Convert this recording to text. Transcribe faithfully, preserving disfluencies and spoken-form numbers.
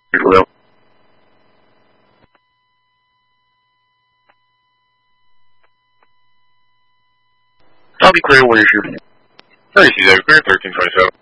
Well, I'll be clear, what is your... thirty-six, clear, thirteen twenty-seven.